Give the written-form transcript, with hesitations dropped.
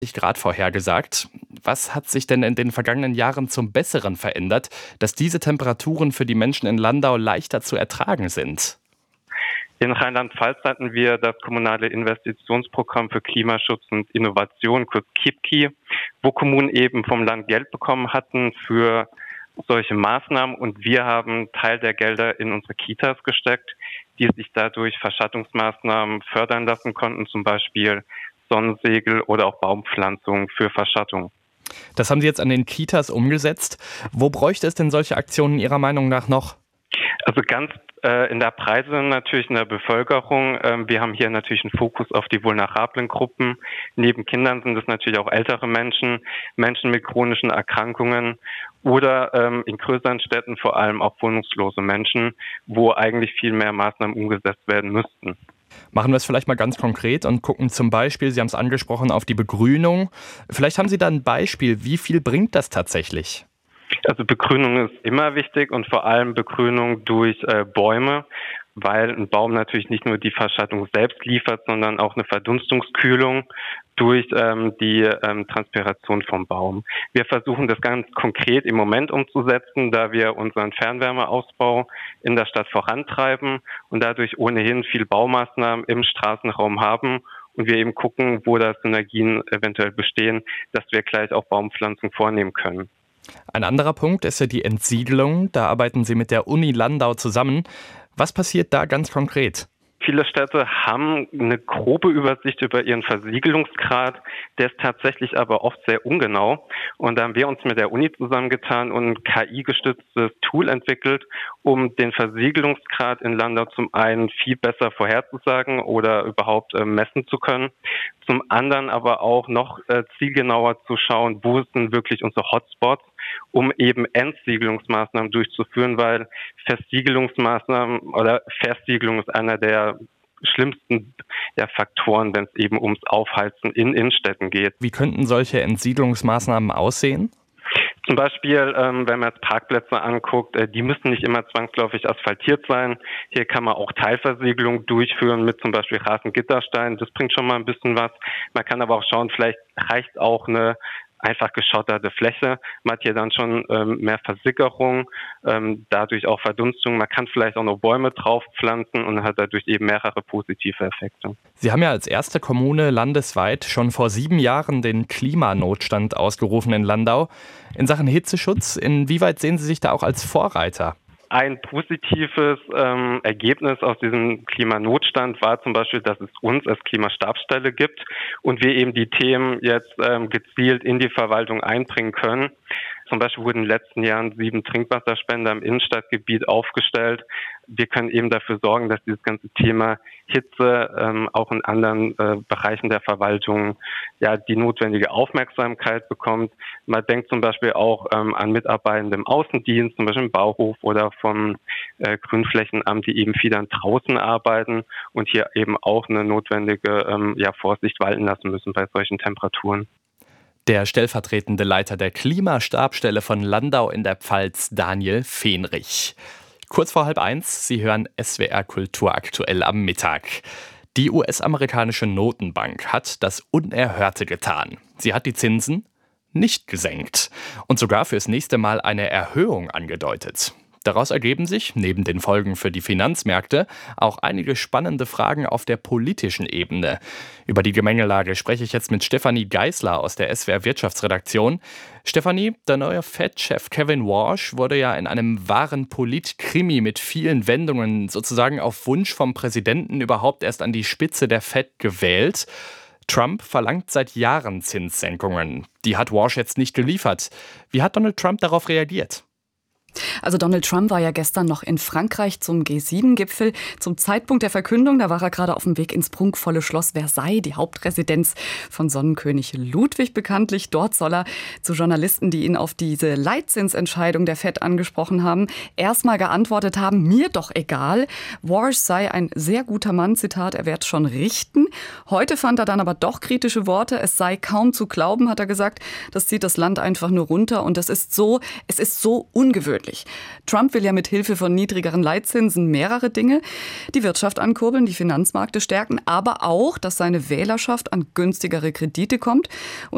Grad vorhergesagt. Was hat sich denn in den vergangenen Jahren zum Besseren verändert, dass diese Temperaturen für die Menschen in Landau leichter zu ertragen sind? In Rheinland-Pfalz hatten wir das kommunale Investitionsprogramm für Klimaschutz und Innovation, kurz KIPKI, wo Kommunen eben vom Land Geld bekommen hatten für solche Maßnahmen, und wir haben Teil der Gelder in unsere Kitas gesteckt, die sich dadurch Verschattungsmaßnahmen fördern lassen konnten, zum Beispiel Sonnensegel oder auch Baumpflanzungen für Verschattung. Das haben Sie jetzt an den Kitas umgesetzt. Wo bräuchte es denn solche Aktionen Ihrer Meinung nach noch? Also ganz in der Breite natürlich in der Bevölkerung. Wir haben hier natürlich einen Fokus auf die vulnerablen Gruppen. Neben Kindern sind es natürlich auch ältere Menschen, Menschen mit chronischen Erkrankungen oder in größeren Städten vor allem auch wohnungslose Menschen, wo eigentlich viel mehr Maßnahmen umgesetzt werden müssten. Machen wir es vielleicht mal ganz konkret und gucken zum Beispiel, Sie haben es angesprochen, auf die Begrünung. Vielleicht haben Sie da ein Beispiel. Wie viel bringt das tatsächlich? Also Begrünung ist immer wichtig, und vor allem Begrünung durch Bäume, weil ein Baum natürlich nicht nur die Verschattung selbst liefert, sondern auch eine Verdunstungskühlung durch die Transpiration vom Baum. Wir versuchen das ganz konkret im Moment umzusetzen, da wir unseren Fernwärmeausbau in der Stadt vorantreiben und dadurch ohnehin viel Baumaßnahmen im Straßenraum haben. Und wir eben gucken, wo da Synergien eventuell bestehen, dass wir gleich auch Baumpflanzung vornehmen können. Ein anderer Punkt ist ja die Entsiedelung. Da arbeiten Sie mit der Uni Landau zusammen. Was passiert da ganz konkret? Viele Städte haben eine grobe Übersicht über ihren Versiegelungsgrad, der ist tatsächlich aber oft sehr ungenau. Und da haben wir uns mit der Uni zusammengetan und ein KI-gestütztes Tool entwickelt, um den Versiegelungsgrad in Landau zum einen viel besser vorherzusagen oder überhaupt messen zu können. Zum anderen aber auch noch zielgenauer zu schauen, wo sind wirklich unsere Hotspots, um eben Entsiegelungsmaßnahmen durchzuführen, weil Versiegelungsmaßnahmen oder Versiegelung ist einer der schlimmsten Faktoren, wenn es eben ums Aufheizen in Innenstädten geht. Wie könnten solche Entsiedlungsmaßnahmen aussehen? Zum Beispiel, wenn man jetzt Parkplätze anguckt, die müssen nicht immer zwangsläufig asphaltiert sein. Hier kann man auch Teilversiegelung durchführen mit zum Beispiel Rasengittersteinen. Das bringt schon mal ein bisschen was. Man kann aber auch schauen, vielleicht reicht auch eine einfach geschotterte Fläche. Man hat hier dann schon mehr Versickerung, dadurch auch Verdunstung. Man kann vielleicht auch noch Bäume draufpflanzen und hat dadurch eben mehrere positive Effekte. Sie haben ja als erste Kommune landesweit schon vor 7 Jahren den Klimanotstand ausgerufen in Landau. In Sachen Hitzeschutz, inwieweit sehen Sie sich da auch als Vorreiter? Ein positives Ergebnis aus diesem Klimanotstand war zum Beispiel, dass es uns als Klimastabsstelle gibt und wir eben die Themen jetzt gezielt in die Verwaltung einbringen können. Zum Beispiel wurden in den letzten Jahren 7 Trinkwasserspender im Innenstadtgebiet aufgestellt. Wir können eben dafür sorgen, dass dieses ganze Thema Hitze auch in anderen Bereichen der Verwaltung die notwendige Aufmerksamkeit bekommt. Man denkt zum Beispiel auch an Mitarbeitende im Außendienst, zum Beispiel im Bauhof oder vom Grünflächenamt, die eben viel dann draußen arbeiten und hier eben auch eine notwendige Vorsicht walten lassen müssen bei solchen Temperaturen. Der stellvertretende Leiter der Klimastabsstelle von Landau in der Pfalz, Daniel Fenrich. Kurz vor 12:30, Sie hören SWR Kultur aktuell am Mittag. Die US-amerikanische Notenbank hat das Unerhörte getan. Sie hat die Zinsen nicht gesenkt und sogar fürs nächste Mal eine Erhöhung angedeutet. Daraus ergeben sich, neben den Folgen für die Finanzmärkte, auch einige spannende Fragen auf der politischen Ebene. Über die Gemengelage spreche ich jetzt mit Stefanie Geisler aus der SWR Wirtschaftsredaktion. Stefanie, der neue Fed-Chef Kevin Warsh wurde ja in einem wahren Polit-Krimi mit vielen Wendungen sozusagen auf Wunsch vom Präsidenten überhaupt erst an die Spitze der Fed gewählt. Trump verlangt seit Jahren Zinssenkungen. Die hat Warsh jetzt nicht geliefert. Wie hat Donald Trump darauf reagiert? Also Donald Trump war ja gestern noch in Frankreich zum G7-Gipfel. Zum Zeitpunkt der Verkündung, da war er gerade auf dem Weg ins prunkvolle Schloss Versailles, die Hauptresidenz von Sonnenkönig Ludwig bekanntlich. Dort soll er zu Journalisten, die ihn auf diese Leitzinsentscheidung der Fed angesprochen haben, erstmal geantwortet haben, mir doch egal. Warsh sei ein sehr guter Mann, Zitat, er werde schon richten. Heute fand er dann aber doch kritische Worte. Es sei kaum zu glauben, hat er gesagt. Das zieht das Land einfach nur runter und es ist so ungewöhnlich. Trump will ja mit Hilfe von niedrigeren Leitzinsen mehrere Dinge. Die Wirtschaft ankurbeln, die Finanzmärkte stärken, aber auch, dass seine Wählerschaft an günstigere Kredite kommt.